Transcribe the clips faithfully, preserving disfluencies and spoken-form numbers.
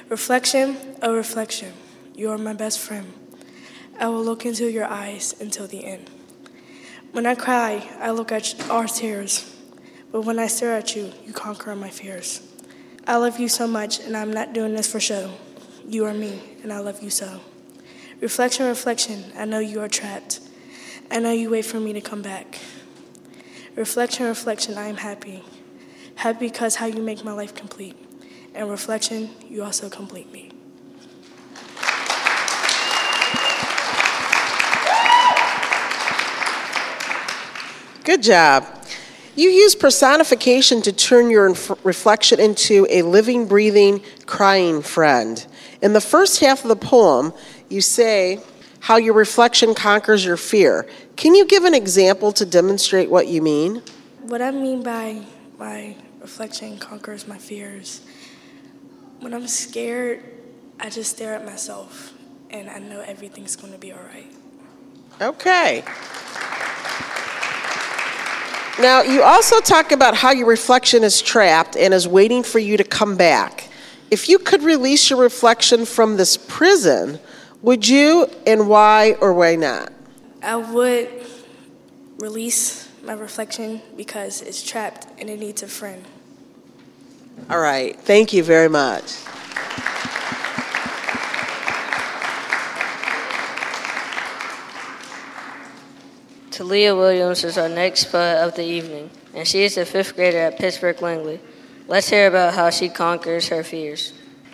Reflection, oh reflection, you are my best friend. I will look into your eyes until the end. When I cry, I look at our tears, but when I stare at you, you conquer my fears. I love you so much, and I'm not doing this for show. You are me, and I love you so. Reflection, reflection, I know you are trapped. I know you wait for me to come back. Reflection, reflection, I am happy. Happy because how you make my life complete. And reflection, you also complete me. Good job. You use personification to turn your inf- reflection into a living, breathing, crying friend. In the first half of the poem, you say how your reflection conquers your fear. Can you give an example to demonstrate what you mean? What I mean by my reflection conquers my fears, when I'm scared, I just stare at myself, and I know everything's going to be all right. Okay. Now, you also talk about how your reflection is trapped and is waiting for you to come back. If you could release your reflection from this prison, would you, and why or why not? I would release my reflection because it's trapped and it needs a friend. All right. Thank you very much. Talia Williams is our next poet of the evening, and she is a fifth grader at Pittsburgh Langley. Let's hear about how she conquers her fears.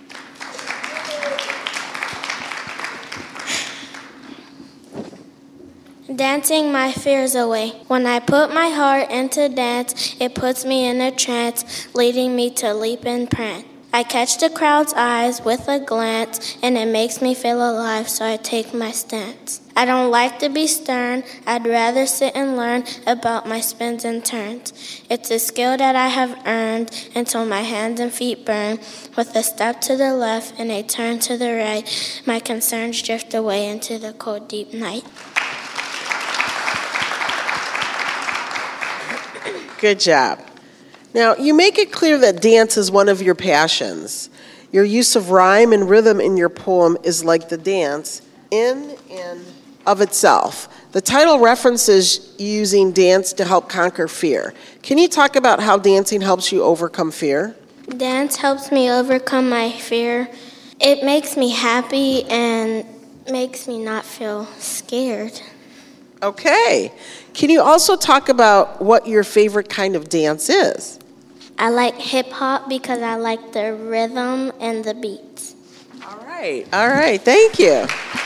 Dancing my fears away. When I put my heart into dance, it puts me in a trance, leading me to leap and prance. I catch the crowd's eyes with a glance, and it makes me feel alive, so I take my stance. I don't like to be stern, I'd rather sit and learn about my spins and turns. It's a skill that I have earned until my hands and feet burn. With a step to the left and a turn to the right, my concerns drift away into the cold, deep night. Good job. Now, you make it clear that dance is one of your passions. Your use of rhyme and rhythm in your poem is like the dance in and of itself. The title references using dance to help conquer fear. Can you talk about how dancing helps you overcome fear? Dance helps me overcome my fear. It makes me happy and makes me not feel scared. Okay. Can you also talk about what your favorite kind of dance is? I like hip-hop because I like the rhythm and the beats. All right. All right. Thank you.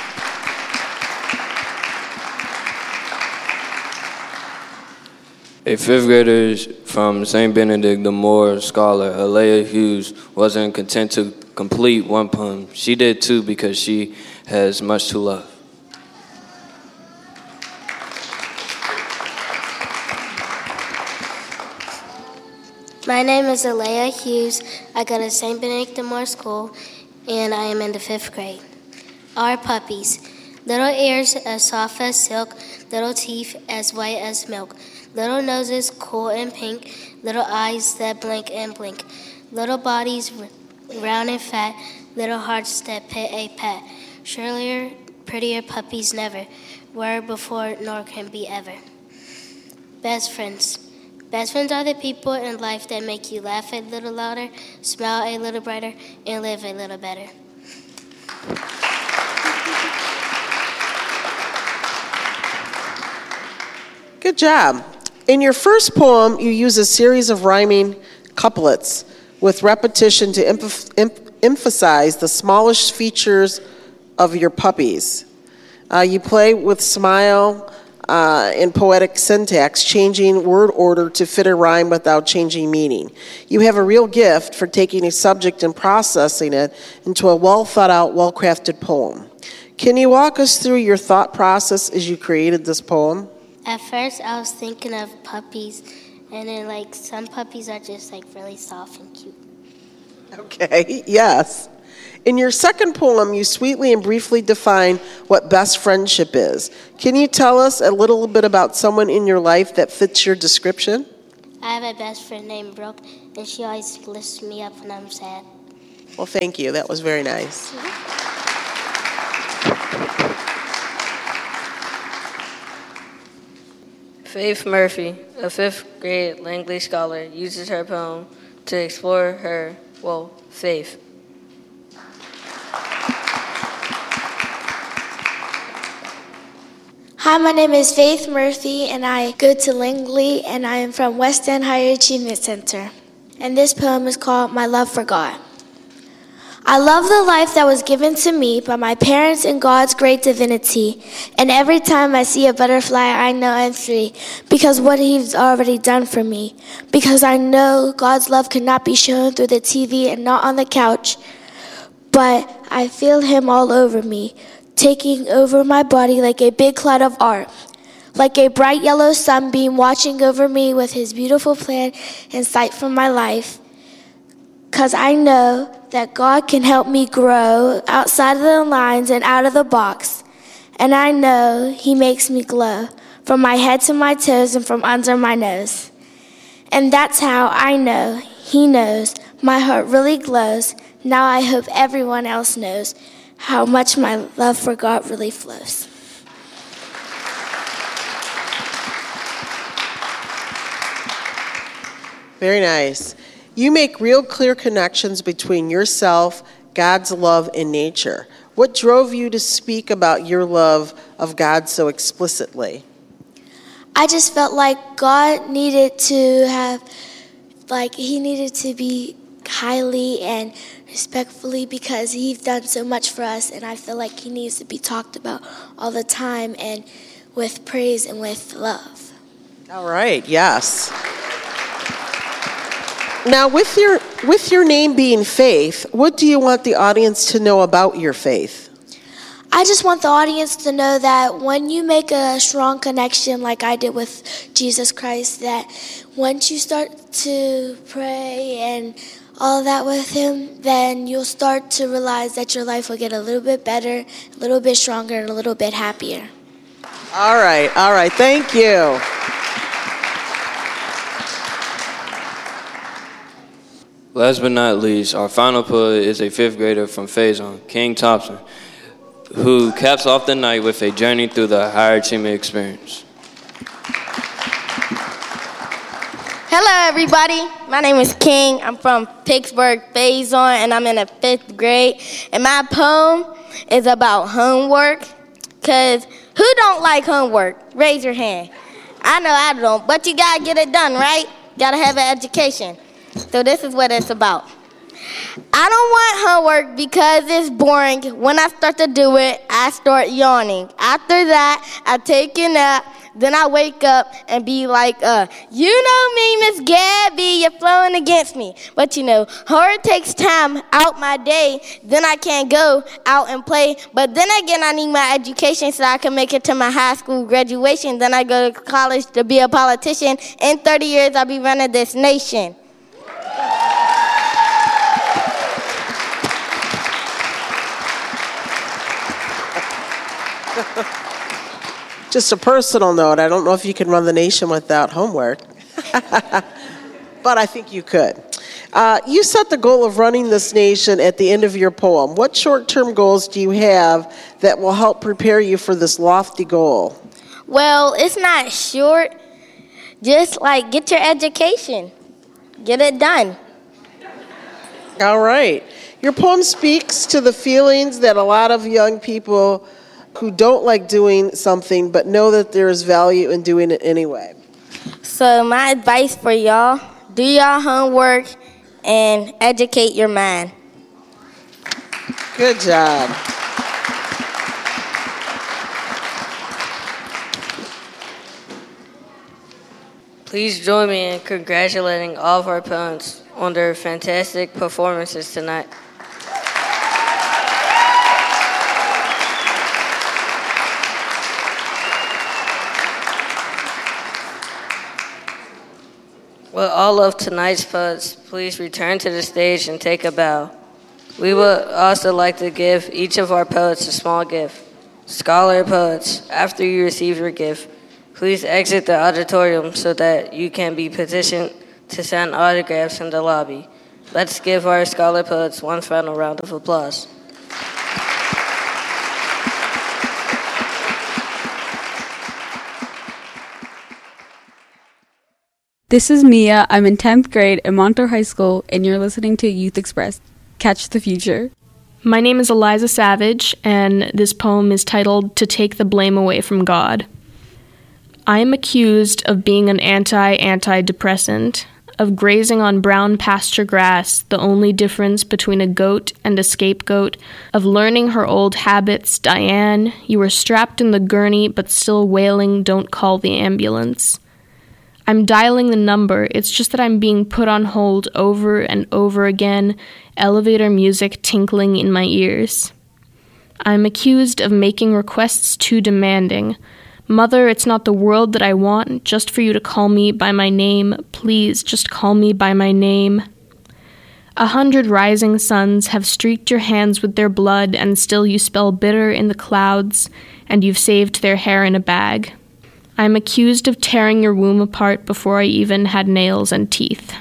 A fifth grader from Saint Benedict the Moor scholar, Alea Hughes, wasn't content to complete one poem. She did two because she has much to love. My name is Alea Hughes. I go to Saint Benedict the Moor School, and I am in the fifth grade. Our puppies. Little ears as soft as silk, little teeth as white as milk, little noses cool and pink, little eyes that blink and blink, little bodies round and fat, little hearts that pit a pat. Surelier, prettier puppies never were before nor can be ever. Best friends. Best friends are the people in life that make you laugh a little louder, smile a little brighter, and live a little better. Good job. In your first poem, you use a series of rhyming couplets with repetition to emph- em- emphasize the smallest features of your puppies. Uh, you play with smile uh, and poetic syntax, changing word order to fit a rhyme without changing meaning. You have a real gift for taking a subject and processing it into a well-thought-out, well-crafted poem. Can you walk us through your thought process as you created this poem? At first, I was thinking of puppies, and then, like, some puppies are just, like, really soft and cute. Okay, yes. In your second poem, you sweetly and briefly define what best friendship is. Can you tell us a little bit about someone in your life that fits your description? I have a best friend named Brooke, and she always lifts me up when I'm sad. Well, thank you. That was very nice. Faith Murphy, a fifth grade Langley scholar, uses her poem to explore her, well, faith. Hi, my name is Faith Murphy, and I go to Langley, and I am from West End Higher Achievement Center. And this poem is called My Love for God. I love the life that was given to me by my parents and God's great divinity. And every time I see a butterfly, I know I'm free because what He's already done for me. Because I know God's love cannot be shown through the T V and not on the couch, but I feel Him all over me, taking over my body like a big cloud of art, like a bright yellow sunbeam watching over me with His beautiful plan in sight for my life. Because I know that God can help me grow outside of the lines and out of the box. And I know He makes me glow from my head to my toes and from under my nose. And that's how I know He knows my heart really glows. Now I hope everyone else knows how much my love for God really flows. Very nice. You make real clear connections between yourself, God's love, and nature. What drove you to speak about your love of God so explicitly? I just felt like God needed to have, like, He needed to be highly and respectfully because He's done so much for us, and I feel like He needs to be talked about all the time and with praise and with love. All right, yes. Now, with your with your name being Faith, what do you want the audience to know about your faith? I just want the audience to know that when you make a strong connection like I did with Jesus Christ, that once you start to pray and all of that with Him, then you'll start to realize that your life will get a little bit better, a little bit stronger, and a little bit happier. All right, all right, thank you. Last but not least, our final poet is a fifth grader from Faison, King Thompson, who caps off the night with a journey through the higher achievement experience. Hello, everybody. My name is King. I'm from Pittsburgh, Faison, and I'm in the fifth grade. And my poem is about homework, because who don't like homework? Raise your hand. I know I don't, but you got to get it done, right? Got to have an education. So this is what it's about. I don't want homework because it's boring. When I start to do it, I start yawning. After that, I take a nap. Then I wake up and be like, uh, you know me, Miss Gabby, you're flowing against me. But you know, homework takes time out my day. Then I can't go out and play. But then again, I need my education so I can make it to my high school graduation. Then I go to college to be a politician. In thirty years, I'll be running this nation. Just a personal note, I don't know if you can run the nation without homework, but I think you could. Uh, you set the goal of running this nation at the end of your poem. What short-term goals do you have that will help prepare you for this lofty goal? Well, it's not short. Just like get your education. Get it done. All right. Your poem speaks to the feelings that a lot of young people who don't like doing something but know that there is value in doing it anyway. So my advice for y'all, do y'all homework and educate your mind. Good job. Please join me in congratulating all of our opponents on their fantastic performances tonight. With all of tonight's poets, please return to the stage and take a bow. We would also like to give each of our poets a small gift. Scholar poets, after you receive your gift, please exit the auditorium so that you can be positioned to sign autographs in the lobby. Let's give our scholar poets one final round of applause. This is Mia. I'm in tenth grade at Montour High School, and you're listening to Youth Express. Catch the future. My name is Eliza Savage, and this poem is titled To Take the Blame Away from God. I am accused of being an anti-antidepressant, of grazing on brown pasture grass, the only difference between a goat and a scapegoat, of learning her old habits. Diane, you were strapped in the gurney, but still wailing, don't call the ambulance. I'm dialing the number, it's just that I'm being put on hold over and over again, elevator music tinkling in my ears. I'm accused of making requests too demanding. Mother, it's not the world that I want, just for you to call me by my name. Please, just call me by my name. A hundred rising suns have streaked your hands with their blood, and still you spell bitter in the clouds, and you've saved their hair in a bag. I'm accused of tearing your womb apart before I even had nails and teeth.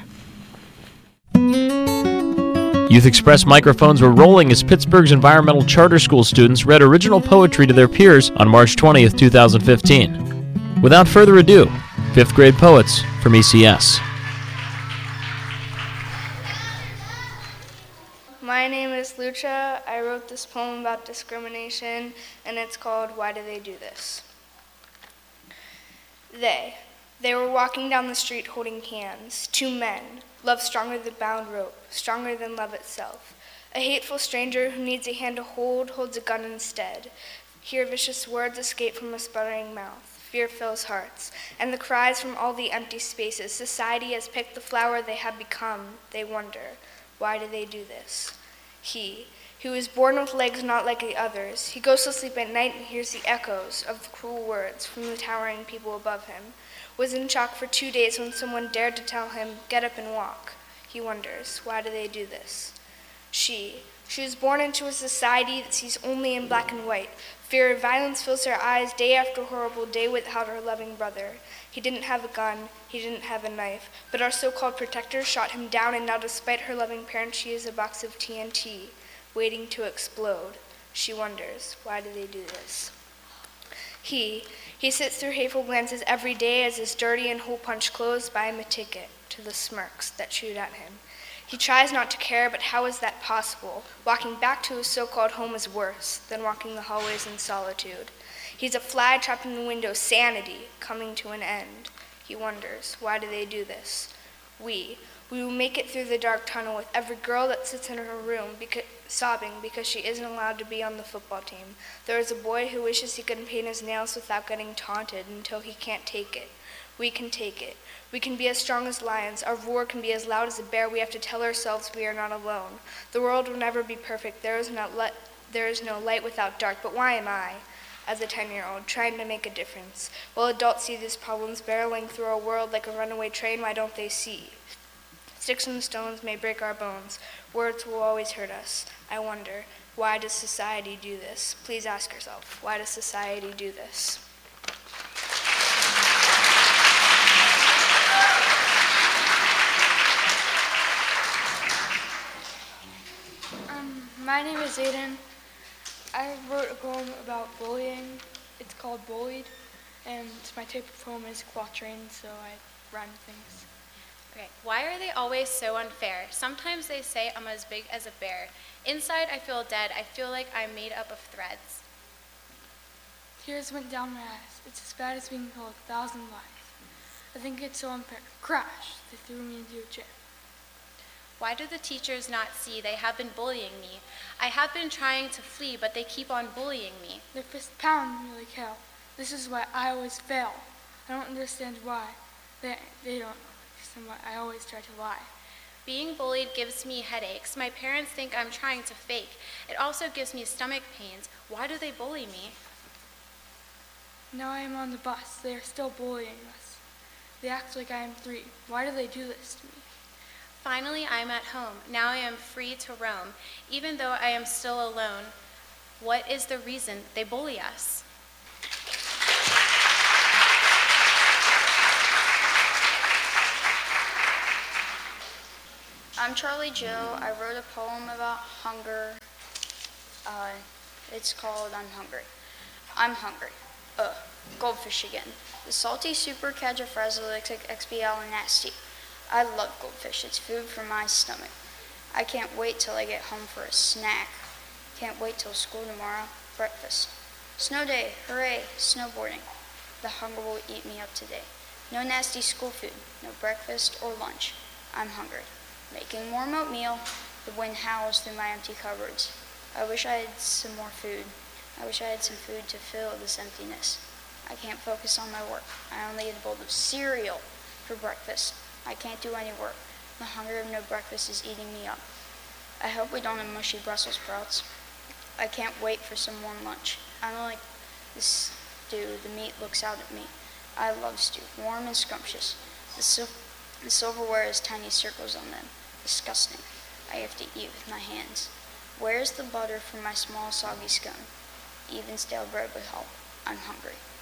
Youth Express microphones were rolling as Pittsburgh's environmental charter school students read original poetry to their peers on March twentieth, twenty fifteen. Without further ado, fifth grade poets from E C S. My name is Lucha. I wrote this poem about discrimination, and it's called Why Do They Do This? They. They were walking down the street holding hands. Two men. Love stronger than bound rope, stronger than love itself. A hateful stranger who needs a hand to hold holds a gun instead. Hear vicious words escape from a sputtering mouth. Fear fills hearts, and the cries from all the empty spaces. Society has picked the flower they have become. They wonder, why do they do this? He. He was born with legs not like the others. He goes to sleep at night and hears the echoes of the cruel words from the towering people above him. Was in shock for two days when someone dared to tell him, get up and walk. He wonders, why do they do this? She. She was born into a society that sees only in black and white. Fear of violence fills her eyes day after horrible day without her loving brother. He didn't have a gun, he didn't have a knife, but our so-called protectors shot him down, and now despite her loving parents, she is a box of T N T. Waiting to explode. She wonders, why do they do this? He, he sits through hateful glances every day as his dirty and hole-punched clothes buy him a ticket to the smirks that shoot at him. He tries not to care, but how is that possible? Walking back to his so-called home is worse than walking the hallways in solitude. He's a fly trapped in the window, sanity coming to an end. He wonders, why do they do this? We, we will make it through the dark tunnel with every girl that sits in her room because, sobbing because she isn't allowed to be on the football team. There is a boy who wishes he could paint his nails without getting taunted until he can't take it. We can take it. We can be as strong as lions. Our roar can be as loud as a bear. We have to tell ourselves we are not alone. The world will never be perfect. There is, not le- there is no light without dark. But why am I, as a ten-year-old, trying to make a difference? While adults see these problems barreling through our world like a runaway train, why don't they see? Sticks and stones may break our bones. Words will always hurt us. I wonder, why does society do this? Please ask yourself, why does society do this? Um, my name is Aiden. I wrote a poem about bullying. It's called Bullied, and my type of poem is quatrain, so I rhyme things. Okay, why are they always so unfair? Sometimes they say I'm as big as a bear. Inside I feel dead. I feel like I'm made up of threads. Tears went down my eyes. It's as bad as being told a thousand lies. I think it's so unfair. Crash! They threw me into a chair. Why do the teachers not see they have been bullying me? I have been trying to flee, but they keep on bullying me. Their fists pound me like hell. This is why I always fail. I don't understand why. They, they don't. I always try to lie. Being bullied gives me headaches. My parents think I'm trying to fake. It also gives me stomach pains. Why do they bully me? Now I am on the bus. They are still bullying us. They act like I am three. Why do they do this to me? Finally, I am at home. Now I am free to roam, even though I am still alone. What is the reason they bully us? I'm Charlie Joe. I wrote a poem about hunger. Uh, it's called I'm Hungry. I'm hungry. Ugh, goldfish again. The salty super califragilistic nasty. I love goldfish. It's food for my stomach. I can't wait till I get home for a snack. Can't wait till school tomorrow. Breakfast. Snow day. Hooray. Snowboarding. The hunger will eat me up today. No nasty school food. No breakfast or lunch. I'm hungry. Making warm oatmeal. The wind howls through my empty cupboards. I wish I had some more food. I wish I had some food to fill this emptiness. I can't focus on my work. I only eat a bowl of cereal for breakfast. I can't do any work. The hunger of no breakfast is eating me up. I hope we don't have mushy Brussels sprouts. I can't wait for some warm lunch. I don't like this stew. The meat looks out at me. I love stew, warm and scrumptious. The, sil- the silverware has tiny circles on them. Disgusting. I have to eat with my hands. Where's the butter for my small soggy scone? Even stale bread would help. I'm hungry.